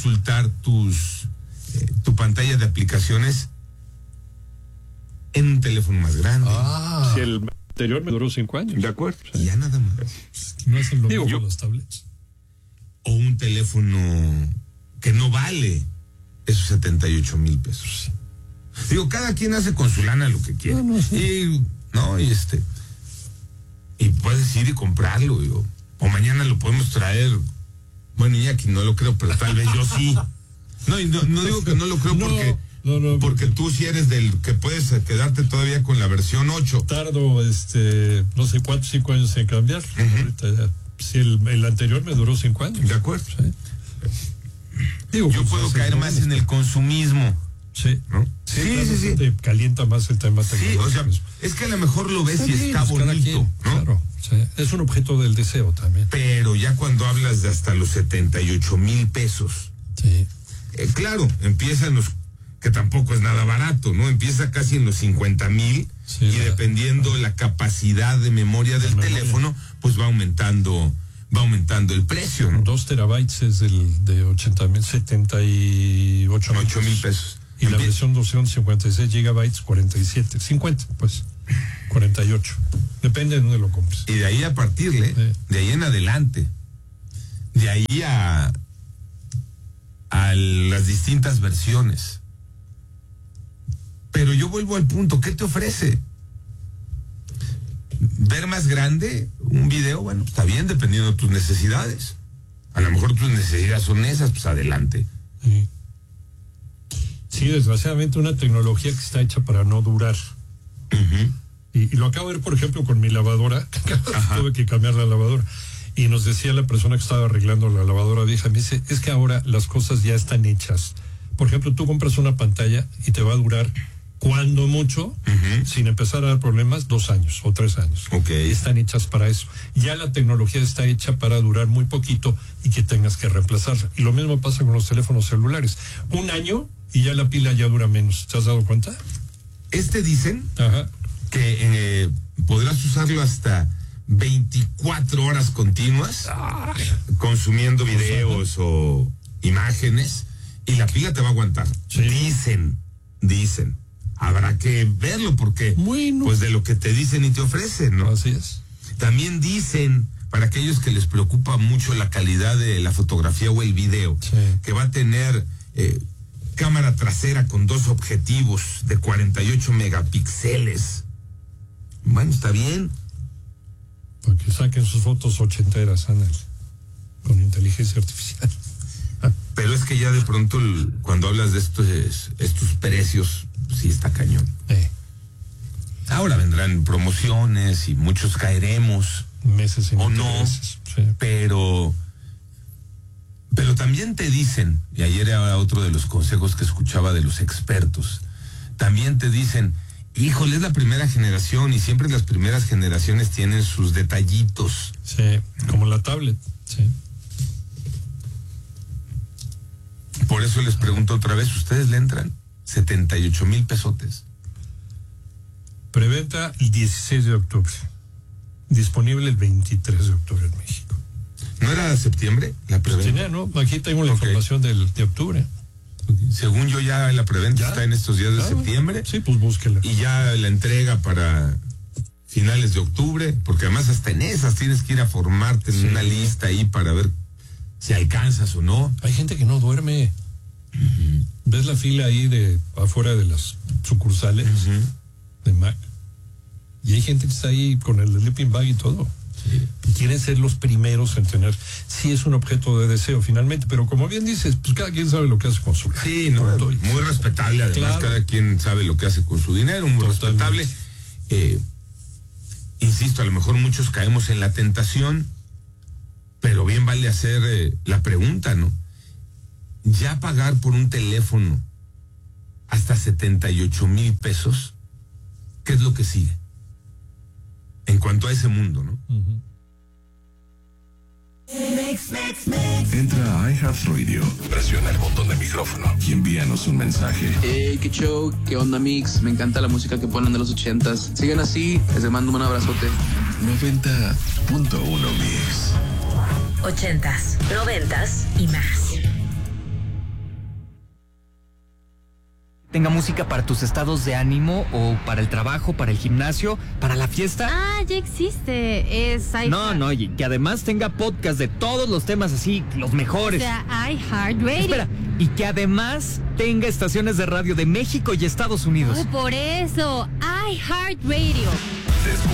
consultar tu pantalla de aplicaciones en un teléfono más grande. Si el anterior me duró 5 años. De acuerdo. Y ya nada más. No es lo mismo los tablets. O un teléfono que no vale esos 78,000 pesos. Digo, cada quien hace con su lana lo que quiere. Y puedes ir y comprarlo, digo. O mañana lo podemos traer. Bueno, Iñaki no lo creo, pero tal vez yo sí. No digo que no lo creo porque tú sí eres del que puedes quedarte todavía con la versión 8. Tardo, no sé 4 o 5 años en cambiar. Ahorita, si el anterior me duró 5 años. De acuerdo. Sí. Digo, yo puedo caer más en el consumismo. Sí. ¿No? Sí. Te calienta más el tema tecnológico. Sí, o sea, es que a lo mejor lo ves y está bonito, ¿no? Claro, sí. Es un objeto del deseo también. Pero ya cuando hablas de hasta los 78,000 pesos. Sí. Claro, empiezan que tampoco es nada barato, ¿no? Empieza casi en los 50,000 y dependiendo la capacidad de memoria del teléfono, pues va aumentando el precio, ¿no? 2 terabytes es de 80,000, 78,000 pesos. Y la versión 256 gigabytes, 47, 50, pues, 48. Depende de dónde lo compres. Y de ahí a partirle, de ahí en adelante, de ahí a las distintas versiones. Pero yo vuelvo al punto, ¿qué te ofrece? Ver más grande un video, bueno, está bien, dependiendo de tus necesidades. A lo mejor tus necesidades son esas, pues adelante. Sí, desgraciadamente una tecnología que está hecha para no durar. Y lo acabo de ver, por ejemplo, con mi lavadora. Tuve que cambiar la lavadora. Y nos decía la persona que estaba arreglando la lavadora vieja, me dice, es que ahora las cosas ya están hechas. Por ejemplo, tú compras una pantalla y te va a durar, cuando mucho, sin empezar a dar problemas, 2 años o 3 años. Están hechas para eso. Ya la tecnología está hecha para durar muy poquito y que tengas que reemplazarla. Y lo mismo pasa con los teléfonos celulares. 1 año y ya la pila ya dura menos. ¿Te has dado cuenta? Dicen que podrás usarlo hasta 24 horas continuas, consumiendo videos o imágenes, y la pila te va a aguantar. Sí. Dicen. Habrá que verlo porque, pues de lo que te dicen y te ofrecen, ¿no? Así es. También dicen, para aquellos que les preocupa mucho la calidad de la fotografía o el video, que va a tener cámara trasera con 2 objetivos de 48 megapíxeles. Bueno, está bien. Para que saquen sus fotos ochenteras, con inteligencia artificial. Pero es que ya de pronto cuando hablas de estos precios, sí está cañón. Ahora vendrán promociones y muchos caeremos. Meses sin o no, sí. pero también te dicen, y ayer era otro de los consejos que escuchaba de los expertos, también te dicen, híjole, es la primera generación y siempre las primeras generaciones tienen sus detallitos. Sí, como la tablet, sí. Por eso les pregunto otra vez, ¿ustedes le entran? 78,000 pesotes. Preventa el 16 de octubre. Disponible el 23 de octubre en México. ¿No era septiembre la preventa? Sí, no, aquí tengo la información de octubre. Según yo ya la preventa está en estos días de septiembre. Sí, pues búsquela. Y ya la entrega para finales de octubre, porque además hasta en esas tienes que ir a formarte en una lista ahí para ver si alcanzas o no. Hay gente que no duerme. ¿Ves la fila ahí de afuera de las sucursales de Mac? Y hay gente que está ahí con el sleeping bag y todo. Y quieren ser los primeros en tener. Sí, es un objeto de deseo finalmente, pero como bien dices, pues cada quien sabe lo que hace con su vida. Sí, no, muy respetable, además, cada quien sabe lo que hace con su dinero, muy respetable. Insisto, a lo mejor muchos caemos en la tentación, pero bien vale hacer la pregunta, ¿no? Ya pagar por un teléfono hasta 78,000 pesos, ¿qué es lo que sigue? En cuanto a ese mundo, ¿no? Entra a iHeartRadio, presiona el botón de micrófono y envíanos un mensaje. Hey, qué show, qué onda, Mix. Me encanta la música que ponen de los 80s. Sigan así, les mando un abrazote. 90.1 Mix. 80s, 90s y más. tenga música para tus estados de ánimo o para el trabajo, para el gimnasio, para la fiesta. Ah, ya existe. Es iHeart. No, y que además tenga podcast de todos los temas así, los mejores. O sea, iHeartRadio. Espera, y que además tenga estaciones de radio de México y Estados Unidos. Por eso, iHeartRadio.